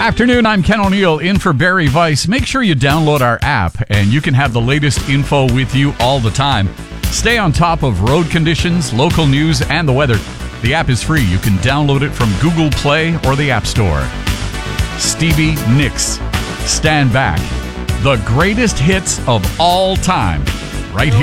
Afternoon, I'm Ken O'Neill in for Barry Weiss. Make sure you download our app and you can have the latest info with you all the time. Stay on top of road conditions, local news, and the weather. The app is free. You can download it from Google Play or the App Store. Stevie Nicks, Stand Back. The greatest hits of all time, right here.